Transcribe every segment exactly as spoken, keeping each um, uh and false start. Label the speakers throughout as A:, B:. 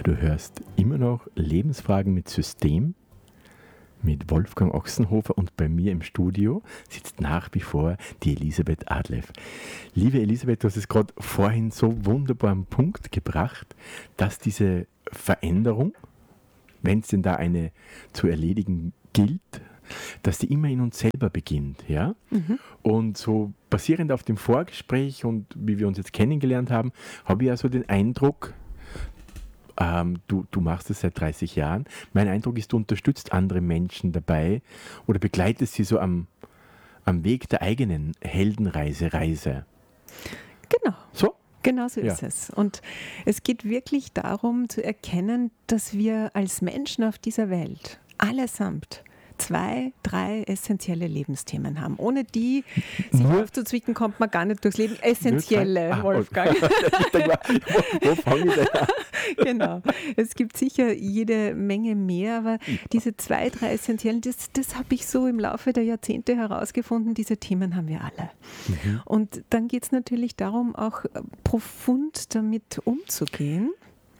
A: Du hörst immer noch Lebensfragen mit System mit Wolfgang Ochsenhofer und bei mir im Studio sitzt nach wie vor die Elisabeth Adleff. Liebe Elisabeth, du hast es gerade vorhin so wunderbar am Punkt gebracht, dass diese Veränderung, wenn es denn da eine zu erledigen gilt, dass die immer in uns selber beginnt. Ja? Mhm. Und so basierend auf dem Vorgespräch und wie wir uns jetzt kennengelernt haben, habe ich ja so den Eindruck, Ähm, du, du machst es seit dreißig Jahren. Mein Eindruck ist, du unterstützt andere Menschen dabei oder begleitest sie so am, am Weg der eigenen Heldenreise, Reise.
B: Genau.
A: So?
B: Genau so
A: Ja.
B: ist es. Und es geht wirklich darum zu erkennen, dass wir als Menschen auf dieser Welt allesamt zwei, drei essentielle Lebensthemen haben. Ohne die sich
A: Nur-
B: aufzuzwicken, kommt man gar nicht durchs Leben. Essentielle,
A: Ah,
B: Wolfgang.
A: Ich denke mal, wo, wo fange ich denn an?
B: Genau. Es gibt sicher jede Menge mehr, aber diese zwei, drei essentiellen, das, das habe ich so im Laufe der Jahrzehnte herausgefunden, diese Themen haben wir alle.
A: Mhm.
B: Und dann geht es natürlich darum, auch profund damit umzugehen.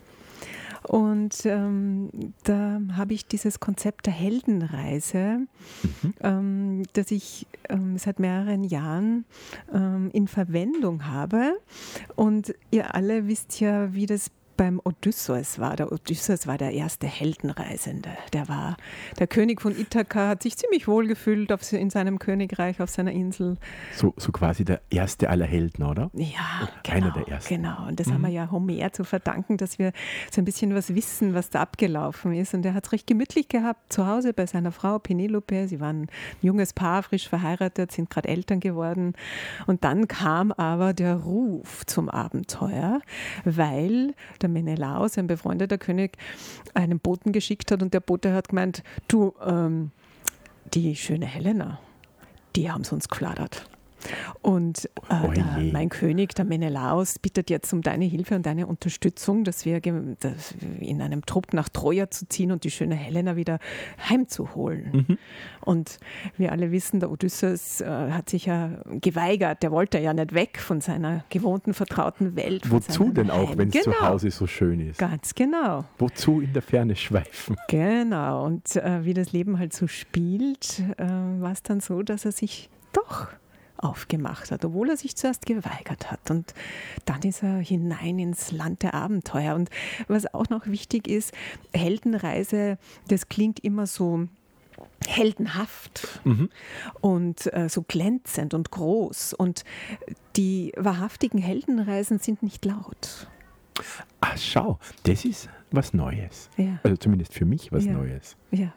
B: Und ähm, da habe ich dieses Konzept der Heldenreise,
A: Mhm.
B: ähm, das ich ähm, seit mehreren Jahren ähm, in Verwendung habe. Und ihr alle wisst ja, wie das beim Odysseus war. Der Odysseus war der erste Heldenreisende. Der war der König von Ithaka, hat sich ziemlich wohl gefühlt auf, in seinem Königreich, auf seiner Insel.
A: So, so quasi der erste aller Helden, oder?
B: Ja, genau.
A: Einer der ersten.
B: Genau. Und das
A: Mhm.
B: haben wir ja Homer zu verdanken, dass wir so ein bisschen was wissen, was da abgelaufen ist. Und er hat es recht gemütlich gehabt zu Hause bei seiner Frau Penelope. Sie waren ein junges Paar, frisch verheiratet, sind gerade Eltern geworden. Und dann kam aber der Ruf zum Abenteuer, weil der Menelaos, ein befreundeter König, einen Boten geschickt hat. Und der Bote hat gemeint, du, ähm, die schöne Helena, die haben es uns gefladert. Und äh,
A: Oh
B: der,
A: je.
B: mein König, der Menelaos, bittet jetzt um deine Hilfe und deine Unterstützung, dass wir, gem- dass wir in einem Trupp nach Troja zu ziehen und die schöne Helena wieder heimzuholen.
A: Mhm.
B: Und wir alle wissen, der Odysseus äh, hat sich ja geweigert, der wollte ja nicht weg von seiner gewohnten, vertrauten Welt. von
A: Wozu
B: seinem
A: denn auch,
B: Heim.
A: wenn es
B: genau.
A: zu Hause so schön ist?
B: Ganz genau.
A: Wozu in der Ferne schweifen?
B: Genau. Und äh, wie das Leben halt so spielt, äh, war es dann so, dass er sich doch aufgemacht hat, obwohl er sich zuerst geweigert hat. Und dann ist er hinein ins Land der Abenteuer. Und was auch noch wichtig ist, Heldenreise, das klingt immer so heldenhaft
A: Mhm.
B: und äh, so glänzend und groß. Und die wahrhaftigen Heldenreisen sind nicht laut.
A: Ach, schau, das ist was Neues.
B: Ja,
A: Also zumindest für mich was
B: Ja.
A: Neues.
B: ja.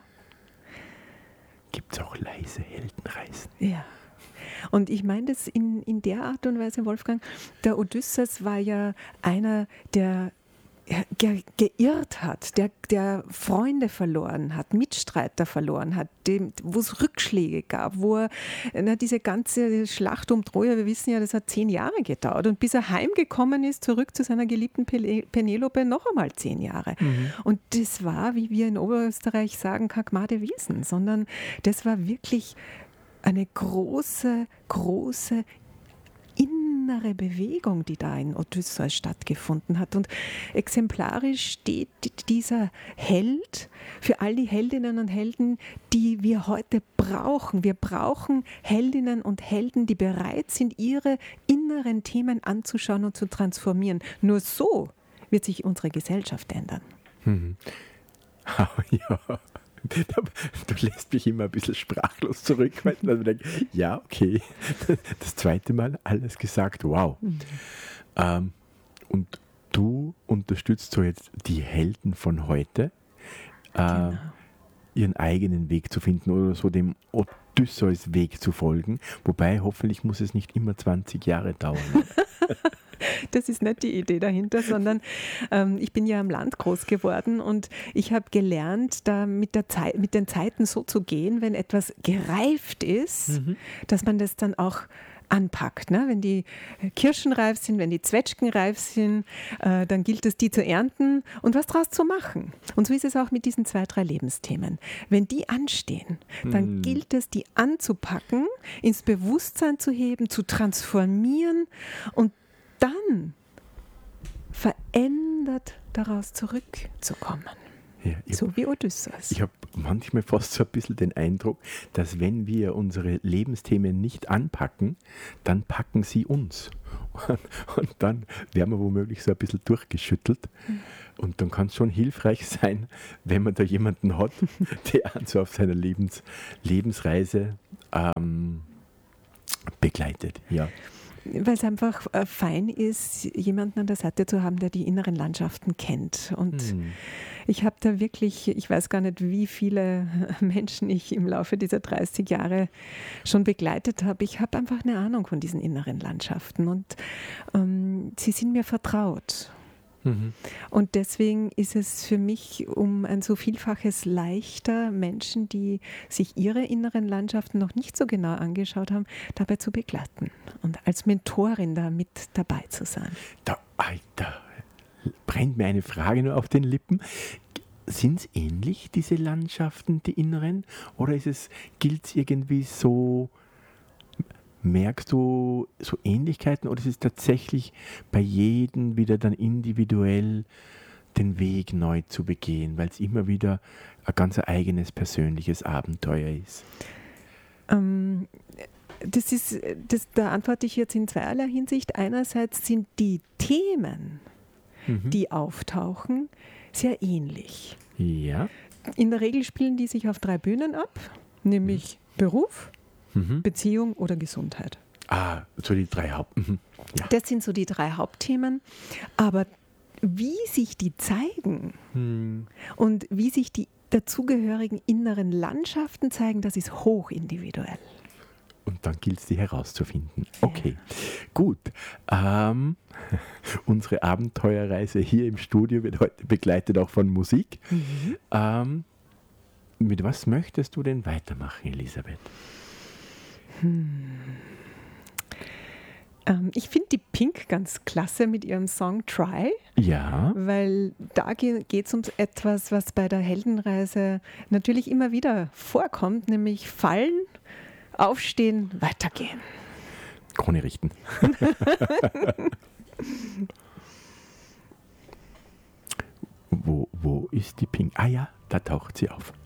A: Gibt es auch leise Heldenreisen?
B: Ja. Und ich meine das in, in der Art und Weise, Wolfgang, der Odysseus war ja einer, der ge geirrt hat, der, der Freunde verloren hat, Mitstreiter verloren hat, wo es Rückschläge gab, wo er, na, diese ganze Schlacht um Troja, wir wissen ja, das hat zehn Jahre gedauert und bis er heimgekommen ist, zurück zu seiner geliebten Pele Penelope, noch einmal zehn Jahre.
A: Mhm.
B: Und das war, wie wir in Oberösterreich sagen, kein Gmade Wiesen, sondern das war wirklich eine große, große innere Bewegung, die da in Odysseus stattgefunden hat. Und exemplarisch steht dieser Held für all die Heldinnen und Helden, die wir heute brauchen. Wir brauchen Heldinnen und Helden, die bereit sind, ihre inneren Themen anzuschauen und zu transformieren. Nur so wird sich unsere Gesellschaft ändern.
A: Mhm. Ja, du lässt mich immer ein bisschen sprachlos zurück, weil ich denke, ja, okay, das zweite Mal alles gesagt, wow.
B: Mhm.
A: Ähm, und du unterstützt so jetzt die Helden von heute, äh,
B: Genau.
A: ihren eigenen Weg zu finden oder so dem Odysseus-Weg zu folgen, wobei hoffentlich muss es nicht immer zwanzig Jahre dauern.
B: Das ist nicht die Idee dahinter, sondern ähm, ich bin ja am Land groß geworden und ich habe gelernt, da mit, der Zeit, mit den Zeiten so zu gehen, wenn etwas gereift ist,
A: Mhm.
B: dass man das dann auch anpackt. Ne? Wenn die Kirschen reif sind, wenn die Zwetschgen reif sind, äh, dann gilt es, die zu ernten und was draus zu machen. Und so ist es auch mit diesen zwei, drei Lebensthemen. Wenn die anstehen, dann
A: Mhm.
B: gilt es, die anzupacken, ins Bewusstsein zu heben, zu transformieren und dann verändert daraus zurückzukommen.
A: Ja, ich
B: so wie Odysseus.
A: Ich habe manchmal fast so ein bisschen den Eindruck, dass wenn wir unsere Lebensthemen nicht anpacken, dann packen sie uns. Und, und dann werden wir womöglich so ein bisschen durchgeschüttelt. Mhm. Und dann kann es schon hilfreich sein, wenn man da jemanden hat, der einen so auf seiner Lebens, Lebensreise ähm, begleitet. Ja.
B: Weil es einfach äh, fein ist, jemanden an der Seite zu haben, der die inneren Landschaften kennt. Und hm. ich habe da wirklich, ich weiß gar nicht, wie viele Menschen ich im Laufe dieser dreißig Jahre schon begleitet habe. Ich habe einfach eine Ahnung von diesen inneren Landschaften und ähm, sie sind mir vertraut. Mhm. Und deswegen ist es für mich um ein so Vielfaches leichter, Menschen, die sich ihre inneren Landschaften noch nicht so genau angeschaut haben, dabei zu begleiten und als Mentorin da mit dabei zu sein.
A: Da, da brennt mir eine Frage nur auf den Lippen. Sind es ähnlich, diese Landschaften, die inneren? Oder ist es, gilt es irgendwie so... Merkst du so Ähnlichkeiten oder ist es tatsächlich bei jedem wieder dann individuell den Weg neu zu begehen, weil es immer wieder ein ganz eigenes persönliches Abenteuer ist?
B: Ähm, das ist, das, da antworte ich jetzt in zweierlei Hinsicht. Einerseits sind die Themen, mhm. die auftauchen, sehr ähnlich.
A: Ja.
B: In der Regel spielen die sich auf drei Bühnen ab, nämlich mhm. Beruf, Mhm. Beziehung oder Gesundheit.
A: Ah, so die drei Haupt. Mhm. Ja.
B: Das sind so die drei Hauptthemen. Aber wie sich die zeigen mhm. und wie sich die dazugehörigen inneren Landschaften zeigen, das ist hochindividuell.
A: Und dann gilt es, die herauszufinden. Okay, ja. Gut. Ähm, unsere Abenteuerreise hier im Studio wird heute begleitet auch von Musik. Mhm. Ähm, mit was möchtest du denn weitermachen, Elisabeth?
B: Hm. Ähm, ich finde die Pink ganz klasse mit ihrem Song Try.
A: Ja.
B: Weil da geht es um etwas, was bei der Heldenreise natürlich immer wieder vorkommt, nämlich fallen, aufstehen, weitergehen.
A: Krone richten. wo, wo ist die Pink? Ah ja, da taucht sie auf.